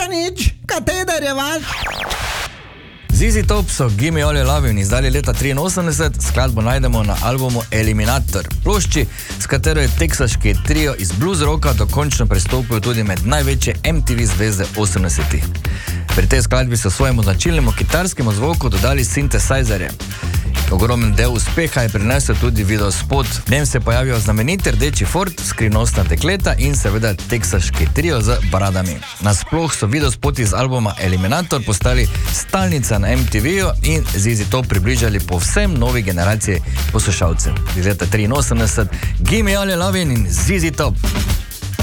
Še nič, kateder je vaš? ZZ Top so Gimme All Your Lovin' izdali leta 1983, skladbo najdemo na albumu Eliminator, plošči, s katero je teksaški trio iz blues rocka dokončno prestopil tudi med največje MTV zvezde 80-ih. Pri tej skladbi so svojemu značilnemu kitarskemu zvoku dodali sintesajzerje. Ogromen del uspeha je prinesel tudi videospot. V njem se pojavijo znameniti rdeči Ford, skrivnostna dekleta in seveda teksaški trio z baradami. Nasploh so videospoti z albuma Eliminator postali stalnica na MTV-ju in ZZ Top približali povsem novi generaciji poslušalcev. Iz leta 1983 Gimme All Your Lovin' in ZZ Top.